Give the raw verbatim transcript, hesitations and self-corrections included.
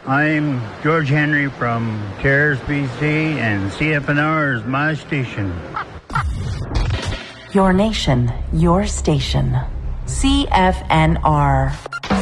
I'm George Henry from Cairns, B C, and C F N R is my station. Your nation, your station. C F N R.